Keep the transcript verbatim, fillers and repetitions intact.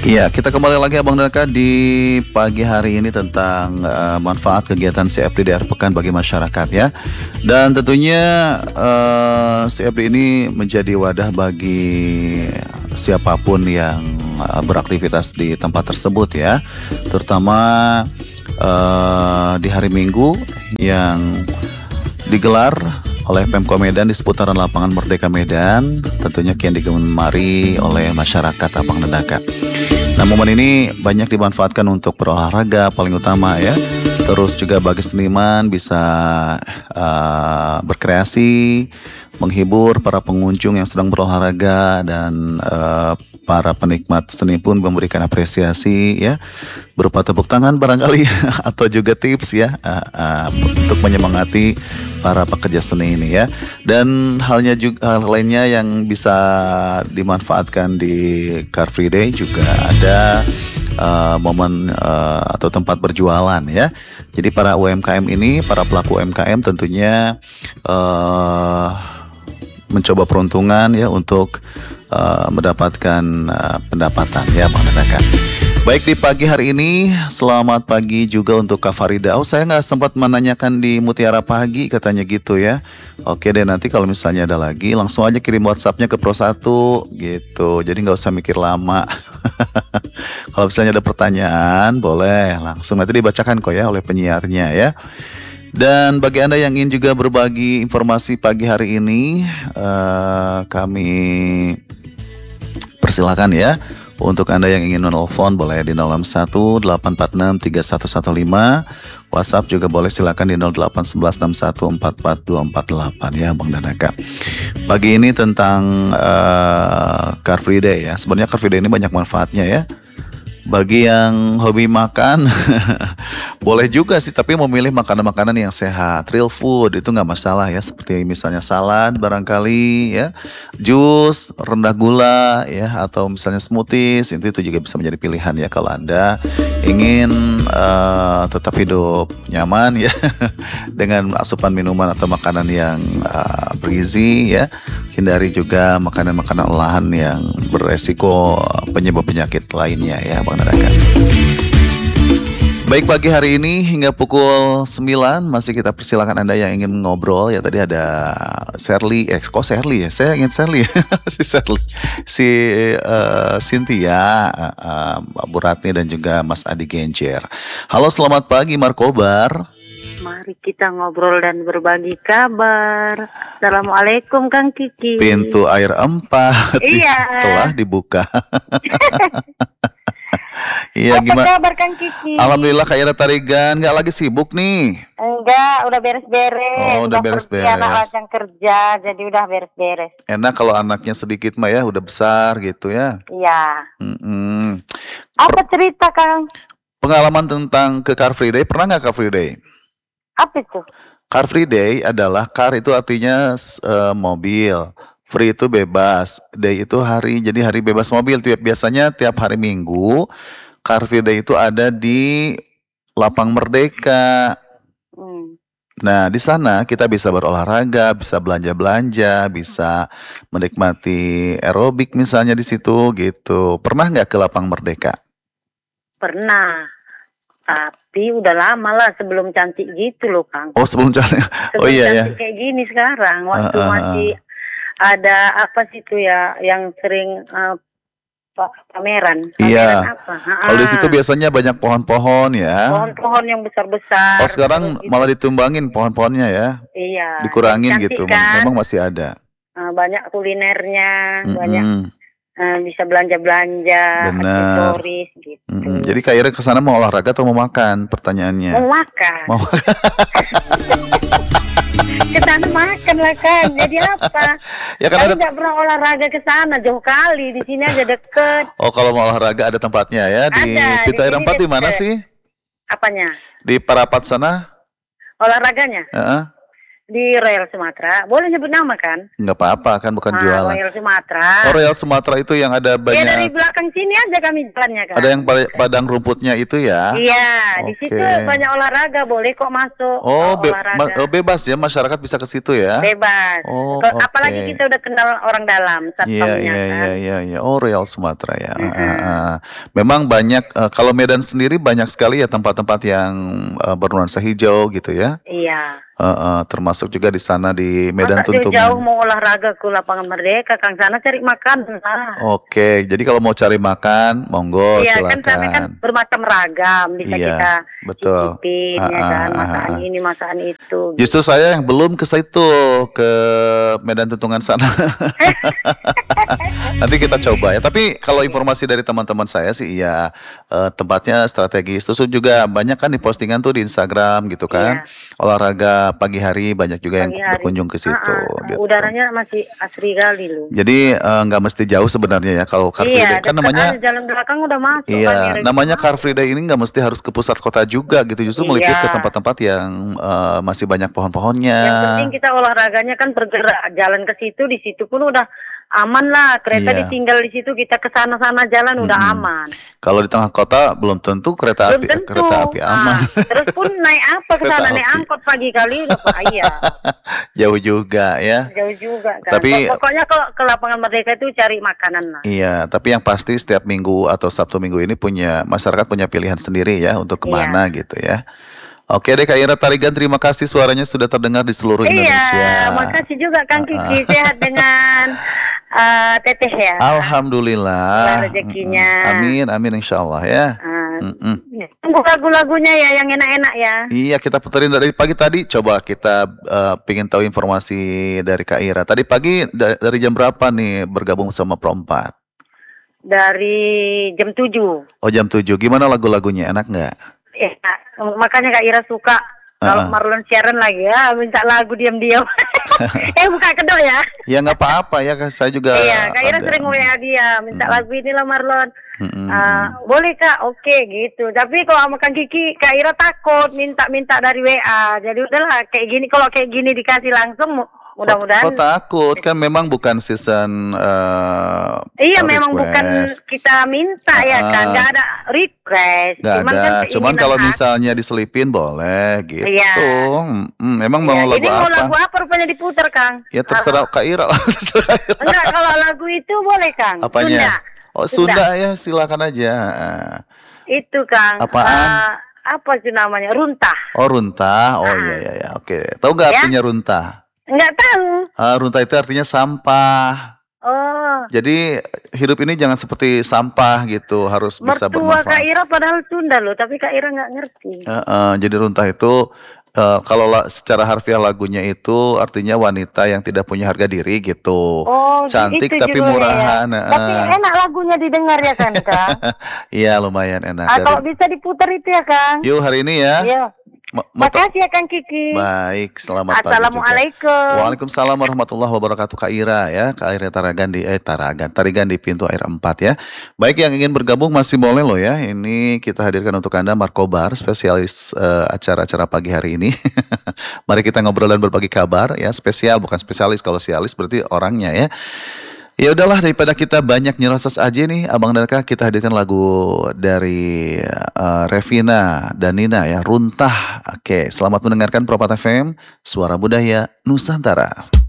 Iya, kita kembali lagi Abang Daka di pagi hari ini tentang uh, manfaat kegiatan C F D di akhir pekan bagi masyarakat ya. Dan tentunya uh, C F D ini menjadi wadah bagi siapapun yang uh, beraktivitas di tempat tersebut ya. Terutama uh, di hari Minggu yang digelar oleh Pemko Medan di seputaran lapangan Merdeka Medan, tentunya kian digemari oleh masyarakat Abang Daka. Nah, momen ini banyak dimanfaatkan untuk berolahraga paling utama ya. Terus juga bagi seniman bisa uh, berkreasi, menghibur para pengunjung yang sedang berolahraga, dan uh, para penikmat seni pun memberikan apresiasi ya, berupa tepuk tangan barangkali atau juga tips ya, uh, uh, untuk menyemangati para pekerja seni ini ya. Dan halnya juga hal lainnya yang bisa dimanfaatkan di Car Free Day juga ada uh, momen uh, atau tempat berjualan ya. Jadi para U M K M ini, para pelaku U M K M tentunya uh, mencoba peruntungan ya untuk uh, mendapatkan uh, pendapatan ya Bang Daka. Baik, di pagi hari ini, selamat pagi juga untuk Kak Farida. Oh, saya nggak sempat menanyakan di Mutiara Pagi, katanya gitu ya. Oke deh, nanti kalau misalnya ada lagi, langsung aja kirim WhatsAppnya ke Pro satu gitu. Jadi nggak usah mikir lama. Kalau misalnya ada pertanyaan, boleh langsung nanti dibacakan kok ya oleh penyiarnya ya. Dan bagi Anda yang ingin juga berbagi informasi pagi hari ini, uh, kami persilakan ya. Untuk Anda yang ingin menelpon boleh di nol enam satu delapan empat enam tiga satu satu lima. WhatsApp juga boleh silakan di nol delapan satu satu enam satu empat empat dua empat delapan ya Bang Daka. Pagi ini tentang uh, Car Free Day ya. Sebenarnya Car Free Day ini banyak manfaatnya ya. Bagi yang hobi makan boleh juga sih, tapi memilih makanan-makanan yang sehat, real food itu nggak masalah ya, seperti misalnya salad barangkali ya, jus rendah gula ya, atau misalnya smoothies, itu itu juga bisa menjadi pilihan ya kalau Anda ingin uh, tetap hidup nyaman ya dengan asupan minuman atau makanan yang uh, bergizi ya. Hindari juga makanan-makanan olahan yang beresiko penyebab penyakit lainnya ya Bang Daka. Baik, pagi hari ini hingga pukul sembilan masih kita persilakan Anda yang ingin ngobrol ya. Tadi ada Shirley, eh kok Shirley ya? Saya ingin Shirley si Shirley, si uh, Cynthia, uh, uh, Bu Ratni dan juga Mas Adi Genjer. Halo, selamat pagi Markobar. Mari kita ngobrol dan berbagi kabar. Assalamualaikum Kang Kiki. Pintu air empat iya. telah dibuka. Iya, apa gimana? kabar Kang Kiki? Alhamdulillah, Kak Ira Tarigan. Nggak lagi sibuk nih? Enggak, udah beres-beres. Oh, udah beres-beres. Anak lajang kerja, jadi udah beres-beres. Enak kalau anaknya sedikit mah ya, udah besar gitu ya. Iya. Mm-mm. Apa cerita Kang? Pengalaman tentang ke Car Free Day, pernah nggak Car Free Day? Apa itu? Car Free Day adalah, car itu artinya uh, mobil, free itu bebas, day itu hari, jadi hari bebas mobil. Tiap biasanya tiap hari Minggu, Car Free Day itu ada di Lapang Merdeka. Hmm. Nah, di sana kita bisa berolahraga, bisa belanja-belanja, bisa menikmati aerobik misalnya di situ gitu. Pernah nggak ke Lapang Merdeka? Pernah. Tapi udah lama lah sebelum cantik gitu loh Kang. Oh, sebelum cantik. Sebelum oh iya ya. cantik kayak gini sekarang. Waktu Uh, uh, uh. masih ada apa sih itu ya yang sering uh, pameran. Pameran Iya. apa? Kalau di situ biasanya banyak pohon-pohon ya. Pohon-pohon yang besar-besar. Oh, sekarang gitu. malah ditumbangin pohon-pohonnya ya. Iya. Dikurangin cantik, gitu. Kan? Memang masih ada. Uh, banyak kulinernya, Mm-mm. banyak uh, bisa belanja-belanja, Bener. aksesoris gitu. Mm-mm. Jadi Kak Ira kesana mau olahraga atau mau makan? Pertanyaannya. Mau makan. Mau Ke sana makan lah kan. Jadi apa? Ya kan Saya ada. nggak pernah olahraga ke sana, jauh kali. Di sini aja deket. Oh, kalau mau olahraga ada tempatnya ya di Ada, Pintu di Air sini Empat di mana deket. sih? Apanya? Di Parapat sana? Olahraganya? Heeh. di Royal Sumatera. Boleh nyebut nama kan? Nggak apa-apa kan, bukan Ah, jualan. Royal Sumatera. Oh, Royal Sumatera itu yang ada Ya dari banyak, belakang sini aja kami jalannya kan. ada yang pa- padang rumputnya itu ya? Iya, di situ Oke. banyak olahraga, boleh kok masuk. Oh, Oh, be- ma- olahraga. oh, bebas ya, masyarakat bisa ke situ ya? Bebas. Oh, Ke- oke. Apalagi kita udah kenal orang dalam, Iya, satpamnya iya, kan. iya, iya, iya. Oh, Royal Sumatera ya. Ah, ah, Mm-mm. ah. Memang banyak, eh, kalau Medan sendiri banyak sekali ya tempat-tempat yang eh, bernuansa hijau gitu ya. Iya. Eh, eh, termasuk juga di sana di Medan Masa jauh-jauh Tuntungan. mau olahraga ke lapangan Merdeka, Kang sana cari makan. Nah. Oke, jadi kalau mau cari makan, monggo Iya kan sana kan silakan. bermacam ragam, bisa Iya, kita betul. cicipin Ah, ya ah, kan, ah, ah, masakan ah. ini, masakan itu Justru gitu. saya yang belum ke situ, ke Medan Tuntungan sana. Nanti kita coba ya. Tapi kalau informasi dari teman-teman saya sih, iya, eh, tempatnya strategis. Terus juga banyak kan di postingan tuh di Instagram gitu kan. Iya, Olahraga pagi hari banyak juga yang pagi hari. berkunjung ke Ah, situ ah, gitu. udaranya masih asri kali loh. Jadi eh, nggak mesti jauh sebenarnya ya kalau Car Free Day. Iya, Kan dekat aja namanya, jalan belakang udah masuk kan ya. iya, namanya Car Free Day ini nggak mesti harus ke pusat kota juga gitu. Justru melipir ke Iya. tempat-tempat yang eh, masih banyak pohon-pohonnya. Yang penting kita olahraganya kan bergerak, jalan ke situ, di situ pun udah aman lah. Kereta Iya. ditinggal di situ, kita ke sana-sana jalan udah Mm-mm. aman. Kalau di tengah kota belum tentu kereta Belum api tentu. kereta api aman. Ah, terus pun naik apa ke Kereta sana? Naik api angkot pagi kali udah bahaya. jauh juga ya. Jauh juga kan. Tapi Pok- Pokoknya kalau ke lapangan Merdeka itu cari makanan lah. iya, tapi yang pasti setiap minggu atau Sabtu Minggu ini punya masyarakat punya pilihan sendiri ya untuk kemana Iya. gitu ya. Oke deh Kak Ira Tarigan, terima kasih, suaranya sudah terdengar di seluruh Iya, Indonesia. makasih juga Kang Ah, Kiki. Sehat dengan eh, teteh ya. Lah Alhamdulillah. Mm-mm. rezekinya. Amin, amin insya Allah ya. Ah, Mm-mm. tunggu lagu-lagunya ya yang enak-enak ya. Iya, kita puterin dari pagi tadi. Coba kita eh, pengen tahu informasi dari Kak Ira. Tadi pagi da- dari jam berapa nih bergabung sama Pro empat? Dari jam tujuh. Oh, jam tujuh. Gimana lagu-lagunya? Enak nggak? Ya, makanya Kak Ira suka kalau Heeh. Marlon siaran lagi ya minta lagu diam-diam. eh buka kedok ya. Ya nggak apa-apa ya, Kak. Saya juga Iya, Kak Ira ada. sering W A dia minta Mm-mm. lagu inilah Marlon. Mm-mm, Ah, mm-mm. boleh Kak, oke gitu. Tapi kalau sama Kang Kiki, Kak Ira takut minta-minta dari W A. Jadi udahlah kayak gini, kalau kayak gini dikasih langsung mu- Kok, mudah-mudahan. kok takut? Kan memang bukan season eh, Iya memang bukan request. kita minta ya kan, Heeh. nggak ada request. Nggak Cuman ada. kan Cuman keinginan kalau hati. misalnya diselipin boleh gitu. Iya. Mm, emang mau Iya, lagu ini mau apa? lagu apa rupanya diputer Kang? Ya Ah, terserah Kak Ira lah. Terserah Kak Ira. enggak, kalau lagu itu boleh Kang. Sunda. Apanya? Oh, Sunda. Sunda ya, silakan aja. Ah. Itu Kang. Apaan? eh, apa sih namanya? Runtah. Oh, runtah. Oh iya Ah, iya ya. Oke. Tahu nggak ya? artinya runtah? Enggak tahu. Ah, runtah itu artinya sampah. Oh, Jadi hidup ini jangan seperti sampah gitu, harus bisa mertua Kak bermanfaat. Ira padahal Sunda loh, tapi Kak Ira nggak ngerti. Eh, eh, jadi runtah itu eh, kalau la- secara harfiah lagunya itu artinya wanita yang tidak punya harga diri gitu. Oh, Cantik itu tapi judulnya ya. murahan. Tapi eh. enak lagunya didengar ya kan, Kang? Iya, lumayan enak Ah, dari. kalau bisa diputar itu ya, Kang. Yuk hari ini ya. Iya. Ma- mau ta- Makasih ya, Kang Kiki. Baik, selamat pagi juga. Assalamualaikum. Waalaikumsalam warahmatullahi wabarakatuh, Kak Ira ya. Kak Ira Taragan di eh Taragan, Tarigan di pintu air empat ya. Baik, yang ingin bergabung masih boleh loh ya. Ini kita hadirkan untuk Anda Markobar, spesialis eh, acara-acara pagi hari ini. Mari kita ngobrol dan berbagi kabar ya, spesial bukan spesialis. Kalau spesialis berarti orangnya ya. Ya udahlah, daripada kita banyak nyerocos aja nih Abang dan Kak, kita hadirkan lagu dari eh, Revina dan Nina ya, Runtah. Oke, selamat mendengarkan Propat F M, Suara Budaya Nusantara.